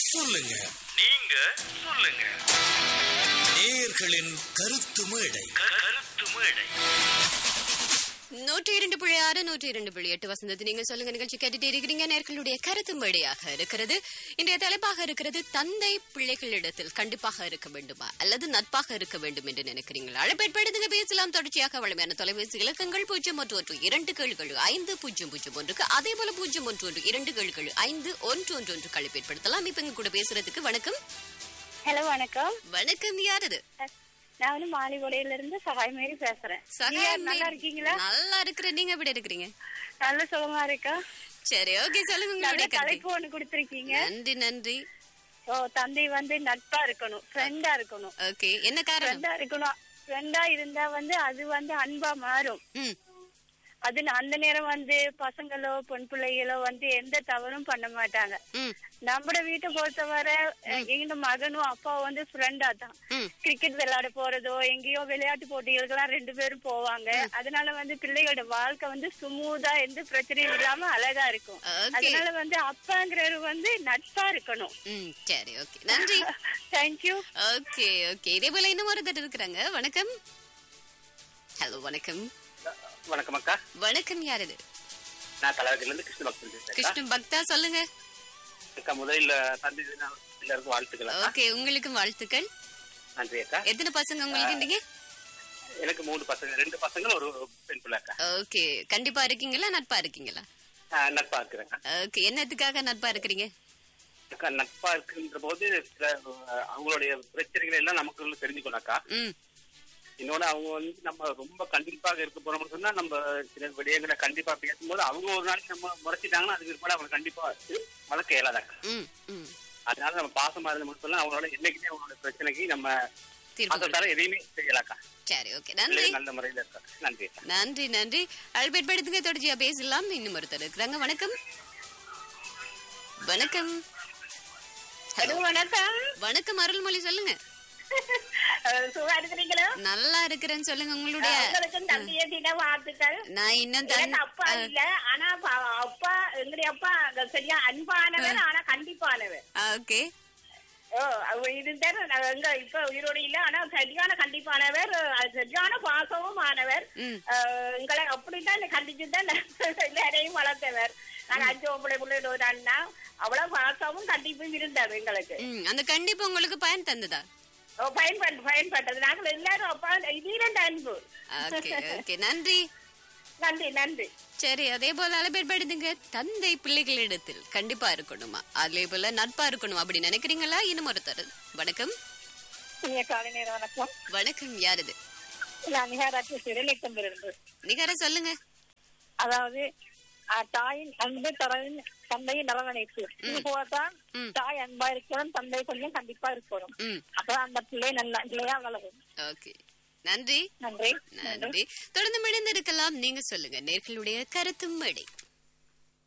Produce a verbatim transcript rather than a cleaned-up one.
சொல்லுங்க, நீங்க சொல்லுங்க. நேயர்களின் கருத்து மேடை. கருத்து மேடை. நூற்றி இரண்டு புள்ளி ஆறு நூற்றி இரண்டு புள்ளி எட்டு வசந்தத்து நீங்க சொல்லுங்க நிகழ்ச்சி கேட்டுட்டு இருக்கிறீங்க. நேர்களுடைய கருத்து மேடையாக இருக்கிறது. இன்றைய தலைப்பாக இருக்கிறது, தந்தை பிள்ளைகளிடத்தில் கண்டிப்பாக இருக்க வேண்டுமா அல்லது நட்பாக இருக்க வேண்டும் என்று நினைக்கிறீங்களா? அழைப்பேற்படுத்துங்க, பேசலாம். தொடர்ச்சியாக வளமையான தொலைபேசி இலக்கங்கள் பூஜ்ஜியம் ஒன்று ஒன்று இரண்டு கேள்கள் ஐந்து பூஜ்ஜியம் பூஜ்ஜியம் ஒன்றுக்கு, அதே போல பூஜ்ஜியம் ஒன்று ஒன்று இரண்டு கேள்கள் ஐந்து ஒன்று ஒன்று ஒன்று அழைப்பேற்படுத்தலாம். இப்ப இங்க கூட பேசுறதுக்கு வணக்கம். ஹலோ, வணக்கம். வணக்கம், யாரது? நான் வந்து மாலிகோடையில இருந்து சகாய் மேரி பேசுறேன். நல்லா இருக்கீங்களா? நல்லா இருக்கிறேன். நீங்க எப்படி இருக்கிறீங்க? நல்ல சுகமா இருக்கா? சரி, ஓகே, சொல்லுங்க. உங்களுடைய தலைப்பு ஒண்ணு கொடுத்திருக்கீங்க. நன்றி நன்றி. ஓ, தந்தை வந்து நட்பா இருக்கணும், ஃப்ரெண்டா இருக்கணும். ஓகே, என்ன காரணம்? ஃப்ரெண்டா இருக்கணும். ஃப்ரெண்டா இருந்தா வந்து அது வந்து அன்பா மாறும். அது அந்த நேரம் வந்து பசங்களோ பெண் பிள்ளைகளோ வந்து எந்த தவறும் பண்ண மாட்டாங்க. நம்மட வீட்டை பொறுத்தவரை எங்க மகனும் அப்பாவும் வந்து ஃப்ரெண்டா தான். கிரிக்கெட் விளையாட போறதோ எங்கேயோ விளையாட்டு போட்டிகளுக்கு எல்லாம் ரெண்டு பேரும் போவாங்க. அதனால வந்து பிள்ளைகளோட வாழ்க்கை வந்து சுமூதா எந்த பிரச்சனையும் இல்லாம அழகா இருக்கும். அதனால வந்து அப்பாங்கிறவர் வந்து நட்பா இருக்கணும். சரி, ஓகே, நன்றி. தேங்க்யூ. ஓகே ஓகே இதே போல இன்னும் ஒரு தட்டு இருக்கிறாங்க. வணக்கம். ஹலோ, வணக்கம். வணக்கம் அக்கா. வணக்கம், யார் இது? நான் தலைவர்ல இருந்து கிருஷ்ண பக்தன். கிருஷ்ண பக்தா, சொல்லுங்க. அக்கா, முதலில் தந்தை தின எல்லாருக்கும் வாழ்த்துக்கள். ஓகே, உங்களுக்கும் வாழ்த்துக்கள். நன்றி அக்கா. எத்தனை பசங்க உங்களுக்கு? நீங்க? எனக்கு மூணு பசங்க, ரெண்டு பசங்க, ஒரு பெண் பிள்ளை அக்கா. ஓகே, கண்டிப்பா இருக்கீங்களா நட்பா இருக்கீங்களா? நட்பா இருக்கிறேன். ஓகே, என்னத்துக்காக நட்பா இருக்கிறீங்க? அக்கா, நட்பா இருக்குன்ற போது அவங்களுடைய பிரச்சனைகள் எல்லாம் நமக்கு தெரிஞ்சுக்கணும் அக்கா. இன்னொன்னு, அவங்க வந்து நம்ம ரொம்ப கண்டிப்பாக இருக்க போறோம்னு சொன்னா நம்ம சில விடயங்களை கண்டிப்பா பேசும்போது அவங்க ஒரு நாளைக்கு நம்ம முறைச்சிட்டாங்கன்னா அதுக்கு பிற்பாடு அவங்க கண்டிப்பா வளர்க்க இயலாதாக்கா. அதனால நம்ம பாசமா இருந்த மட்டும் சொன்னா அவங்களோட என்னைக்குமே அவங்களோட பிரச்சனைக்கு நம்ம தர எதையுமே செய்யலாக்கா. சரி, ஓகே, நன்றி. நல்ல முறையில இருக்கா. நன்றி நன்றி நன்றி. அல்பேட் படுத்துங்க, தொடர்ச்சியா பேசலாம். இன்னும் ஒருத்தர் இருக்கிறாங்க. வணக்கம். வணக்கம். ஹலோ, வணக்கம். வணக்கம், அருள்மொழி, சொல்லுங்க. நல்லா இருக்கிறேன்னு சொல்லுங்க. உங்களுடைய நான் இன்னும் அப்பா இல்ல, ஆனா அப்பா எங்களுடைய அப்பா சரியா அன்பானவர், ஆனா கண்டிப்பானவர். ஓகே. ஓ, எங்க இப்ப உயிரோடு இல்ல, ஆனா சரியான கண்டிப்பானவர், சரியான பாசமும் ஆனவர். எங்களை அப்படித்தான் கண்டிச்சுதான் எல்லாரையும் வளர்த்தவர். நாங்க அஞ்சு ஒம்பளை பிள்ளை ஒரு அண்ணா, அவ்வளவு பாசமும் கண்டிப்பும் இருந்தாரு எங்களுக்கு. அந்த கண்டிப்பு உங்களுக்கு பயன் தந்ததா? பயன்பட்டு பயன்பட்டது நாங்கள் எல்லாரும் அப்பா இரண்டு அன்பு. நன்றி நன்றி நன்றி. சரி, அதே போல அலைபேற்படுத்துங்க, தந்தை பிள்ளைகளிடத்தில் கண்டிப்பா இருக்கணுமா அதே போல நட்பா இருக்கணும் அப்படி நினைக்கிறீங்களா? இன்னும் ஒருத்தர். வணக்கம். காலை நேரம் வணக்கம். வணக்கம், யாருது? நான் நிகாராட்சி சிறையிலிருந்து. நிகாரா, சொல்லுங்க. அதாவது தாயின் அன்பு தரையின் தந்தையின் அரவணைப்பு. இது போலதான் தாய் அன்பா இருக்கணும், தந்தை கொஞ்சம் கண்டிப்பா இருக்கணும். அப்பதான் அந்த பிள்ளை நல்லா பிள்ளையா வளரும். ஓகே, நன்றி நன்றி நன்றி. தொடர்ந்து மிழந்திருக்கலாம். நீங்க சொல்லுங்க, நேர்களுடைய கருத்து மேடை.